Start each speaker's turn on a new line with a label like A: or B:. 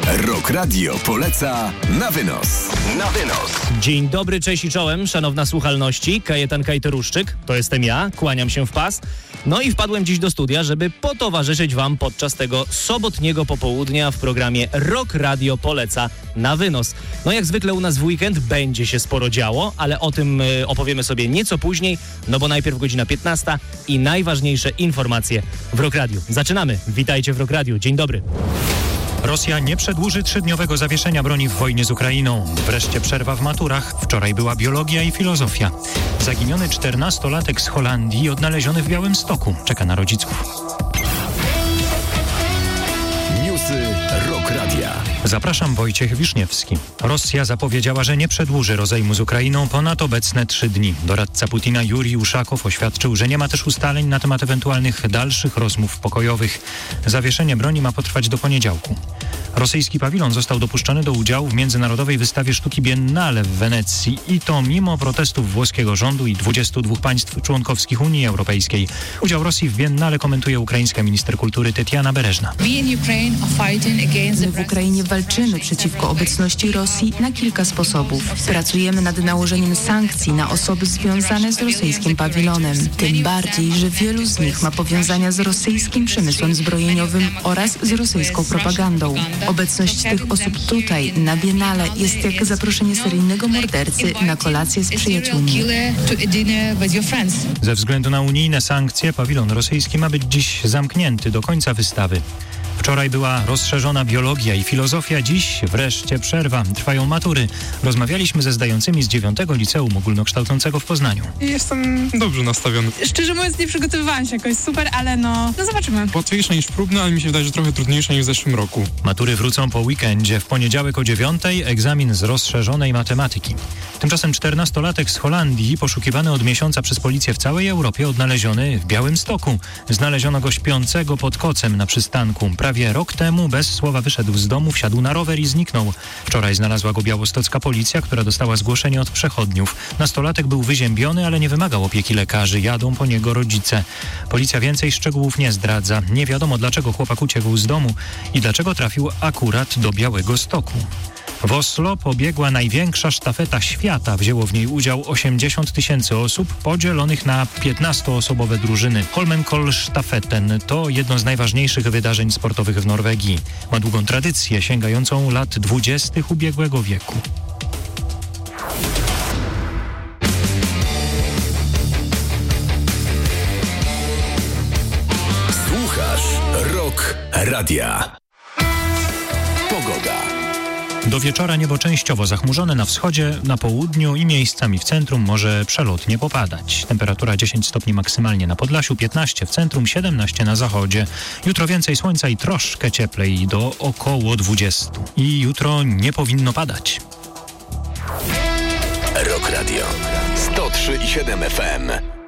A: Rock Radio poleca na wynos. Na wynos.
B: Dzień dobry, cześć i czołem, szanowna słuchalności. Kajetan Kajteruszczyk, to jestem ja, kłaniam się w pas. No i wpadłem dziś do studia, żeby potowarzyszyć wam podczas tego sobotniego popołudnia w programie Rock Radio poleca na wynos. No jak zwykle u nas w weekend będzie się sporo działo, ale o tym opowiemy sobie nieco później, no bo najpierw godzina 15 i najważniejsze informacje w Rock Radio. Zaczynamy. Witajcie w Rock Radio. Dzień dobry.
C: Rosja nie przedłuży 3-dniowego zawieszenia broni w wojnie z Ukrainą. Wreszcie przerwa w maturach. Wczoraj była biologia i filozofia. Zaginiony 14-latek z Holandii odnaleziony w Białymstoku. Czeka na rodziców.
A: Newsy Rock Radia.
C: Zapraszam, Wojciech Wiszniewski. Rosja zapowiedziała, że nie przedłuży rozejmu z Ukrainą ponad obecne 3 dni. Doradca Putina Jurij Uszakow oświadczył, że nie ma też ustaleń na temat ewentualnych dalszych rozmów pokojowych. Zawieszenie broni ma potrwać do poniedziałku. Rosyjski pawilon został dopuszczony do udziału w międzynarodowej wystawie sztuki Biennale w Wenecji i to mimo protestów włoskiego rządu i 22 państw członkowskich Unii Europejskiej. Udział Rosji w Biennale komentuje ukraińska minister kultury Tetiana Bereżna.
D: My w Ukrainie walczymy przeciwko obecności Rosji na kilka sposobów. Pracujemy nad nałożeniem sankcji na osoby związane z rosyjskim pawilonem. Tym bardziej, że wielu z nich ma powiązania z rosyjskim przemysłem zbrojeniowym oraz z rosyjską propagandą. Obecność tych osób tutaj, na Biennale, jest jak zaproszenie seryjnego mordercy na kolację z przyjaciółmi.
C: Ze względu na unijne sankcje pawilon rosyjski ma być dziś zamknięty do końca wystawy. Wczoraj była rozszerzona biologia i filozofia, dziś wreszcie przerwa. Trwają matury. Rozmawialiśmy ze zdającymi z 9 Liceum Ogólnokształcącego w Poznaniu.
E: Jestem dobrze nastawiony.
F: Szczerze mówiąc, nie przygotowywałam się jakoś super, ale no zobaczymy.
E: Łatwiejsze niż próbne, ale mi się wydaje, że trochę trudniejsze niż w zeszłym roku.
C: Matury wrócą po weekendzie. W poniedziałek o 9 egzamin z rozszerzonej matematyki. Tymczasem 14-latek z Holandii, poszukiwany od miesiąca przez policję w całej Europie, odnaleziony w Białymstoku. Znaleziono go śpiącego pod kocem na przystanku. Prawie rok temu bez słowa wyszedł z domu, wsiadł na rower i zniknął. Wczoraj znalazła go białostocka policja, która dostała zgłoszenie od przechodniów. Nastolatek był wyziębiony, ale nie wymagał opieki lekarzy. Jadą po niego rodzice. Policja więcej szczegółów nie zdradza. Nie wiadomo, dlaczego chłopak uciekł z domu i dlaczego trafił akurat do Białegostoku. W Oslo pobiegła największa sztafeta świata. Wzięło w niej udział 80 000 osób podzielonych na 15-osobowe drużyny. Holmenkollstafetten to jedno z najważniejszych wydarzeń sportowych w Norwegii. Ma długą tradycję sięgającą lat 20. ubiegłego wieku.
A: Słuchasz Rock Radia. Pogoda.
C: Do wieczora niebo częściowo zachmurzone na wschodzie, na południu i miejscami w centrum może przelotnie popadać. Temperatura 10 stopni maksymalnie na Podlasiu, 15 w centrum, 17 na zachodzie. Jutro więcej słońca i troszkę cieplej, do około 20. I jutro nie powinno padać.
A: Rock Radio 103,7 FM.